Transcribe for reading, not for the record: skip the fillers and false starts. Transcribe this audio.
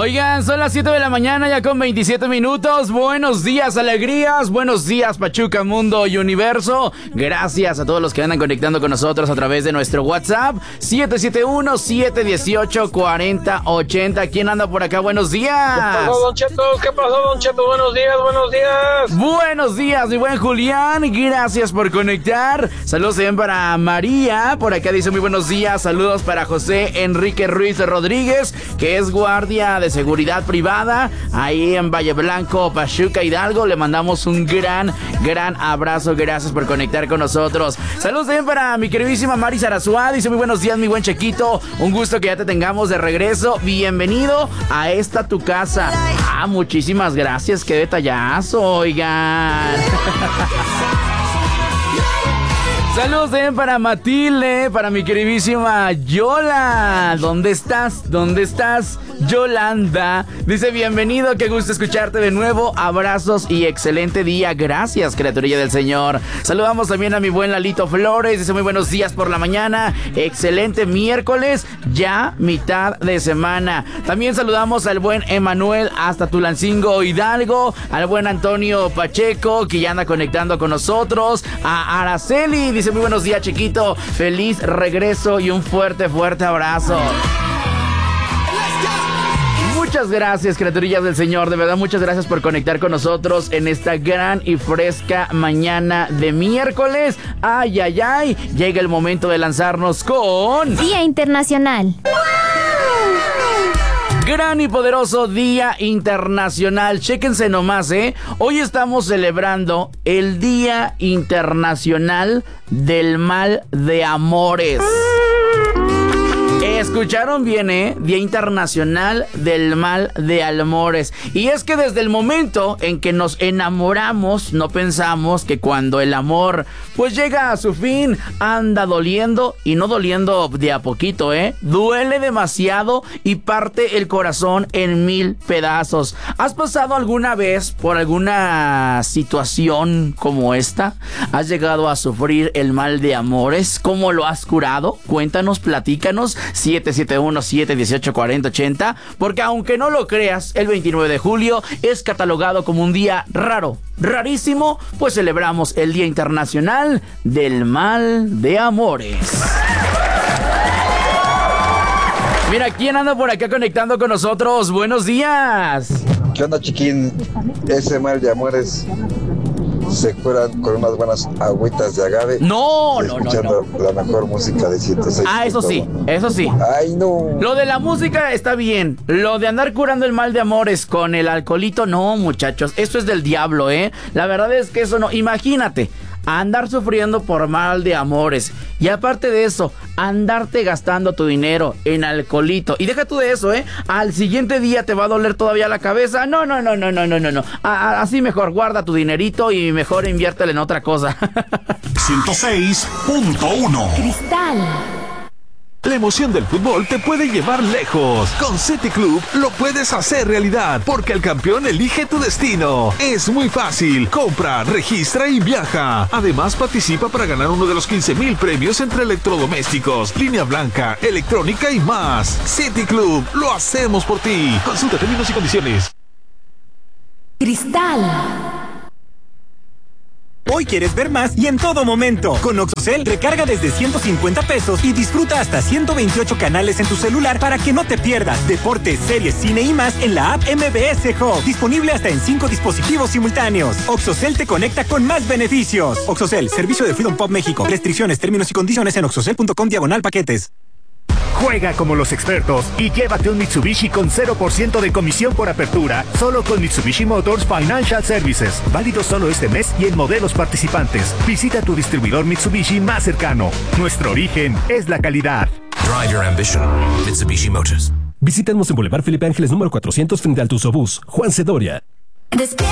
Oigan, son las 7 de la mañana ya con 27 minutos. Buenos días, alegrías. Buenos días, Pachuca, mundo y universo. Gracias a todos los que andan conectando con nosotros a través de nuestro WhatsApp 771-718-4080. ¿Quién anda por acá? Buenos días. ¿Qué pasó, Don Cheto? ¿Qué pasó, Don Cheto? Buenos días, buenos días. Buenos días, mi buen Julián. Gracias por conectar. Saludos también para María. Por acá dice muy buenos días. Saludos para José Enrique Ruiz Rodríguez, que es guardia de seguridad privada ahí en Valle Blanco, Pachuca, Hidalgo. Le mandamos un gran abrazo. Gracias por conectar con nosotros. Saludos también para mi queridísima Mari Sarasua. Dice muy buenos días, mi buen Chequito. Un gusto que ya te tengamos de regreso. Bienvenido a esta tu casa. Muchísimas gracias. Qué detallazo, oigan. Saludos también para Matilde, para mi queridísima Yola. ¿Dónde estás? ¿Dónde estás, Yolanda? Dice, bienvenido, qué gusto escucharte de nuevo. Abrazos y excelente día. Gracias, criaturilla del Señor. Saludamos también a mi buen Lalito Flores. Dice, muy buenos días por la mañana. Excelente miércoles, ya mitad de semana. También saludamos al buen Emanuel hasta Tulancingo, Hidalgo. Al buen Antonio Pacheco, que ya anda conectando con nosotros. A Araceli, dice, muy buenos días, chiquito. Feliz regreso y un fuerte abrazo. Muchas gracias, criaturillas del Señor. De verdad, muchas gracias por conectar con nosotros en esta gran y fresca mañana de miércoles. Ay. Llega el momento de lanzarnos con Día Internacional. Gran y poderoso Día Internacional. Chéquense nomás, Hoy estamos celebrando el Día Internacional del Mal de Amores. Escucharon bien, Día Internacional del Mal de Amores. Y es que desde el momento en que nos enamoramos, no pensamos que cuando el amor pues llega a su fin, anda doliendo, y no doliendo de a poquito, duele demasiado y parte el corazón en 1000 pedazos. ¿Has pasado alguna vez por alguna situación como esta? ¿Has llegado a sufrir el mal de amores? ¿Cómo lo has curado? Cuéntanos, platícanos. 771-718-4080, porque aunque no lo creas, el 29 de julio es catalogado como un día raro, rarísimo, pues celebramos el Día Internacional del Mal de Amores. Mira, ¿quién anda por acá conectando con nosotros? Buenos días. ¿Qué onda, chiquín? Ese mal de amores se curan con unas buenas agüitas de agave. No. Escuchando la mejor música de 106. Eso sí. Ay, no. Lo de la música está bien. Lo de andar curando el mal de amores con el alcoholito, no, muchachos. Eso es del diablo, La verdad es que eso no. Imagínate, andar sufriendo por mal de amores. Y aparte de eso, andarte gastando tu dinero en alcoholito. Y deja tú de eso, al siguiente día te va a doler todavía la cabeza. No. Así mejor, guarda tu dinerito y mejor inviértelo en otra cosa. 106.1 Cristal. La emoción del fútbol te puede llevar lejos. Con City Club lo puedes hacer realidad, porque el campeón elige tu destino. Es muy fácil. Compra, registra y viaja. Además, participa para ganar uno de los 15,000 premios entre electrodomésticos, línea blanca, electrónica y más. City Club, lo hacemos por ti. Consulta términos y condiciones. Cristal. Hoy quieres ver más y en todo momento. Con Oxocel, recarga desde 150 pesos y disfruta hasta 128 canales en tu celular para que no te pierdas deportes, series, cine y más en la app MBS Hub. Disponible hasta en 5 dispositivos simultáneos. Oxocel te conecta con más beneficios. Oxocel, servicio de Freedom Pop México. Restricciones, términos y condiciones en oxocel.com/paquetes. Juega como los expertos y llévate un Mitsubishi con 0% de comisión por apertura, solo con Mitsubishi Motors Financial Services. Válido solo este mes y en modelos participantes. Visita tu distribuidor Mitsubishi más cercano. Nuestro origen es la calidad. Drive your ambition. Mitsubishi Motors. Visítanos en Boulevard Felipe Ángeles número 400 frente al Tusobús. Juan Cedoria. Despierta.